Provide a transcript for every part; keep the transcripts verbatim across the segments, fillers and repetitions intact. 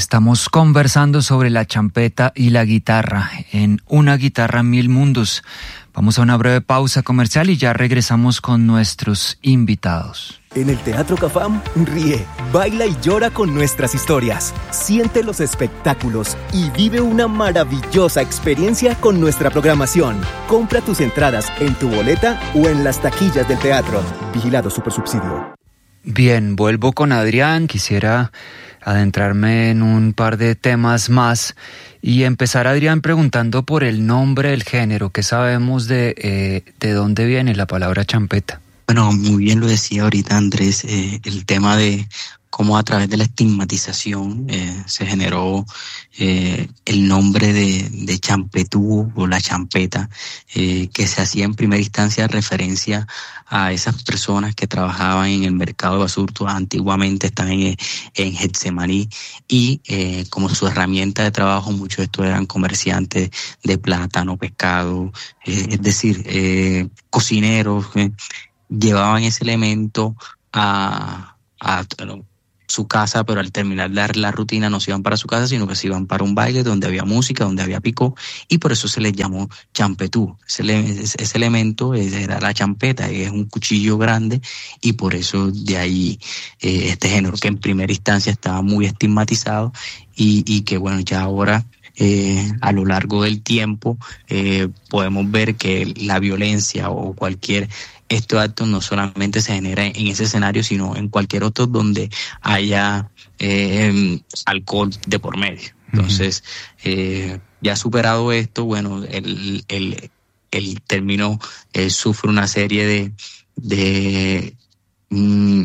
Estamos conversando sobre la champeta y la guitarra en Una Guitarra Mil Mundos. Vamos a una breve pausa comercial y ya regresamos con nuestros invitados. En el Teatro Cafam, ríe, baila y llora con nuestras historias. Siente los espectáculos y vive una maravillosa experiencia con nuestra programación. Compra tus entradas en tu boleta o en las taquillas del teatro. Vigilado Supersubsidio. Bien, vuelvo con Adrián. Quisiera adentrarme en un par de temas más y empezar, Adrián, preguntando por el nombre del género. ¿Qué sabemos de, eh, de dónde viene la palabra champeta? Bueno, muy bien lo decía ahorita Andrés, eh, el tema de cómo a través de la estigmatización eh, se generó eh, el nombre de, de champetú o la champeta, eh, que se hacía en primera instancia referencia a esas personas que trabajaban en el mercado de Basurto, antiguamente estaban en, en Getsemaní, y eh, como su herramienta de trabajo muchos de estos eran comerciantes de plátano, pescado, eh, es decir, eh, cocineros, eh, llevaban ese elemento a, a, a su casa, pero al terminar la, la rutina no se iban para su casa, sino que se iban para un baile donde había música, donde había picó, y por eso se les llamó champetú. Ese, ese elemento era la champeta, es un cuchillo grande, y por eso de ahí eh, este género que en primera instancia estaba muy estigmatizado y, y que bueno, ya ahora Eh, a lo largo del tiempo eh, podemos ver que la violencia o cualquier estos actos no solamente se genera en ese escenario, sino en cualquier otro donde haya eh, alcohol de por medio. Entonces, eh, ya superado esto, bueno, el, el, el término eh, sufre una serie de, de mm,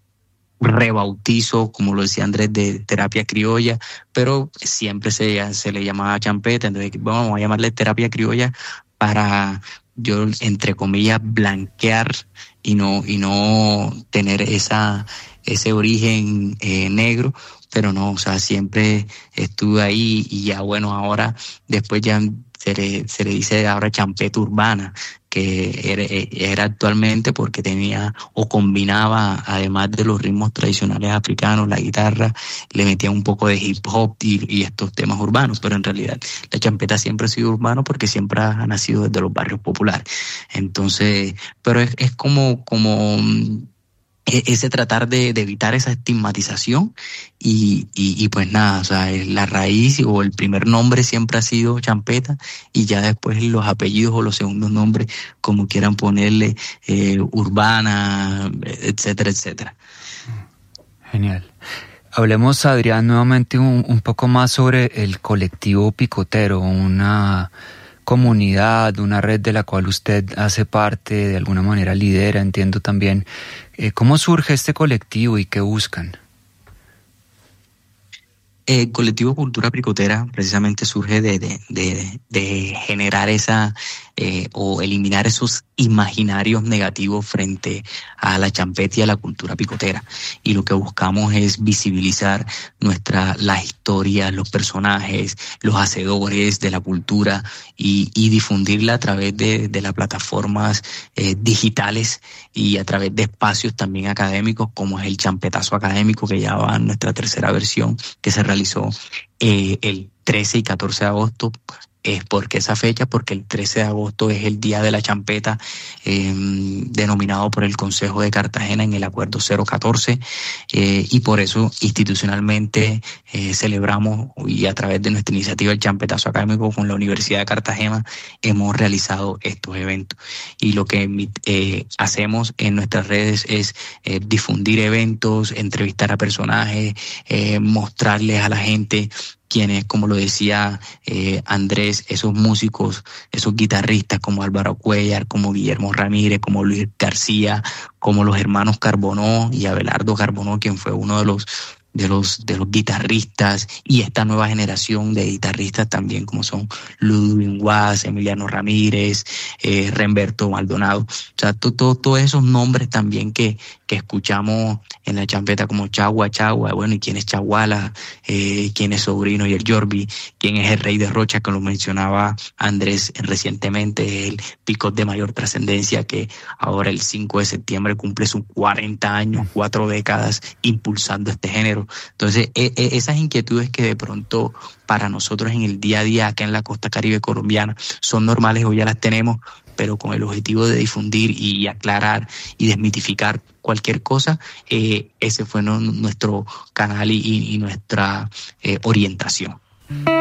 rebautizo, como lo decía Andrés, de terapia criolla, pero siempre se, se le llamaba champeta. Entonces vamos a llamarle terapia criolla para, yo entre comillas, blanquear y no y no tener esa ese origen eh, negro, pero no, o sea, siempre estuve ahí. Y ya bueno, ahora después ya se le, se le dice ahora champeta urbana, que era, era actualmente porque tenía o combinaba, además de los ritmos tradicionales africanos, la guitarra, le metía un poco de hip hop y, y estos temas urbanos, pero en realidad la champeta siempre ha sido urbano porque siempre ha nacido desde los barrios populares. Entonces, pero es, es como, como ese tratar de, de evitar esa estigmatización y, y, y pues nada, o sea, la raíz o el primer nombre siempre ha sido champeta, y ya después los apellidos o los segundos nombres, como quieran ponerle, eh, urbana, etcétera, etcétera. Genial. Hablemos, Adrián, nuevamente un, un poco más sobre el colectivo picotero, una comunidad, una red de la cual usted hace parte, de alguna manera lidera, entiendo también. Eh, ¿Cómo surge este colectivo y qué buscan? El colectivo Cultura Picotera precisamente surge de, de, de, de generar esa eh, o eliminar esos imaginarios negativos frente a la champeta y a la cultura picotera. Y lo que buscamos es visibilizar nuestra, la historia, los personajes, los hacedores de la cultura y, y difundirla a través de, de las plataformas eh, digitales y a través de espacios también académicos, como es el Champetazo Académico, que ya va en nuestra tercera versión, que se realizó eh, el trece y catorce de agosto. Es porque esa fecha, porque el trece de agosto es el día de la champeta, eh, denominado por el Consejo de Cartagena en el Acuerdo cero catorce, eh, y por eso institucionalmente eh, celebramos, y a través de nuestra iniciativa el Champetazo Académico con la Universidad de Cartagena hemos realizado estos eventos. Y lo que eh, hacemos en nuestras redes es eh, difundir eventos, entrevistar a personajes, eh, mostrarles a la gente quienes, como lo decía eh, Andrés, esos músicos, esos guitarristas como Álvaro Cuellar, como Guillermo Ramírez, como Luis García, como los hermanos Carbonó y Abelardo Carbonó, quien fue uno de los de los de los guitarristas, y esta nueva generación de guitarristas también, como son Ludwig Guas, Emiliano Ramírez, eh, Remberto Maldonado. O sea, todos todo, todo esos nombres también que, que escuchamos en la champeta, como Chagua, Chagua, bueno, y quién es Chaguala, eh, quién es Sobrino y el Yorbi, quién es el Rey de Rocha, que lo mencionaba Andrés recientemente, el picot de mayor trascendencia, que ahora el cinco de septiembre cumple sus cuarenta años, cuatro décadas impulsando este género. otro. Entonces, e, e, esas inquietudes que de pronto para nosotros en el día a día acá en la costa caribe colombiana son normales, hoy ya las tenemos, pero con el objetivo de difundir y aclarar y desmitificar cualquier cosa, eh, ese fue no, nuestro canal y, y nuestra eh, orientación.